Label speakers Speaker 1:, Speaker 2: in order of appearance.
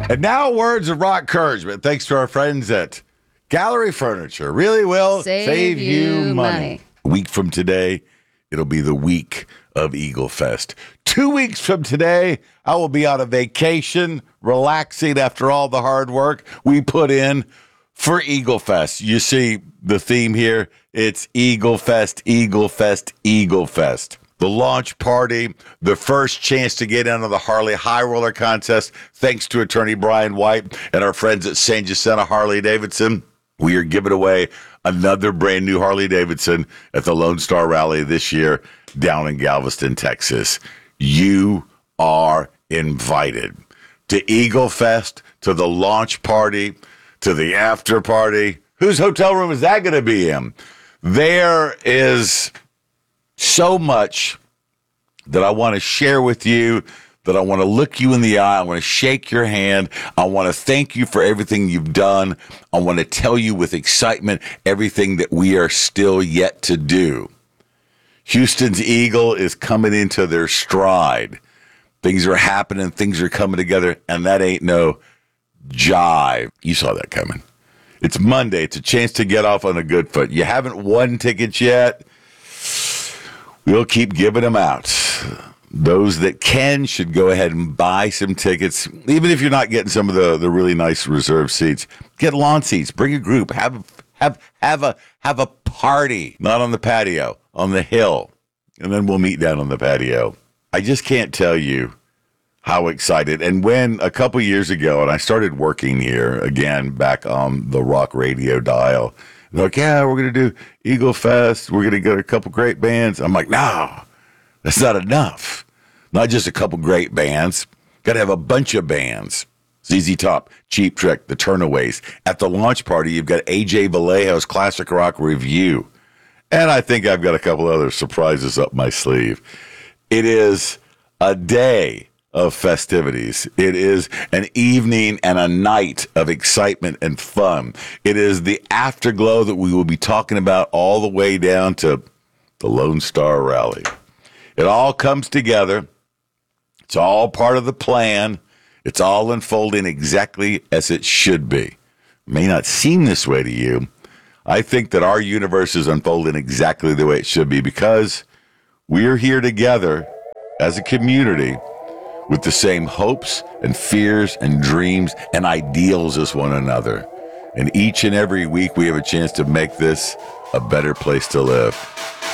Speaker 1: And now words of rock encouragement. Thanks to our friends at Gallery Furniture. Really will save you money. A week from today, it'll be the week of Eagle Fest. 2 weeks from today, I will be on a vacation, relaxing after all the hard work we put in for Eagle Fest. You see the theme here. It's Eagle Fest, Eagle Fest, Eagle Fest. The launch party, the first chance to get into the Harley High Roller Contest, thanks to attorney Brian White and our friends at San Jacinto Harley Davidson. We are giving away another brand new Harley Davidson at the Lone Star Rally this year down in Galveston, Texas. You are invited to Eagle Fest, to the launch party, to the after party. Whose hotel room is that going to be in? There is so much that I want to share with you, that I want to look you in the eye. I want to shake your hand. I want to thank you for everything you've done. I want to tell you with excitement everything that we are still yet to do. Houston's Eagle is coming into their stride. Things are happening. Things are coming together, and that ain't no jive. You saw that coming. It's Monday. It's a chance to get off on a good foot. You haven't won tickets yet. We'll keep giving them out. Those that can should go ahead and buy some tickets. Even if you're not getting some of the really nice reserved seats, get lawn seats. Bring a group. Have a party. Not on the patio, on the hill. And then we'll meet down on the patio. I just can't tell you how excited. And when a couple years ago, and I started working here again back on the rock radio dial, they're like, yeah, we're going to do Eagle Fest. We're going to get a couple great bands. I'm like, no, that's not enough. Not just a couple great bands. Got to have a bunch of bands. ZZ Top, Cheap Trick, The Turnaways. At the launch party, you've got AJ Vallejo's Classic Rock Review. And I think I've got a couple other surprises up my sleeve. It is a day of festivities. It is an evening and a night of excitement and fun. It is the afterglow that we will be talking about all the way down to the Lone Star Rally. It all comes together. It's all part of the plan. It's all unfolding exactly as it should be. It may not seem this way to you. I think that our universe is unfolding exactly the way it should be because we're here together as a community with the same hopes and fears and dreams and ideals as one another. And each and every week we have a chance to make this a better place to live.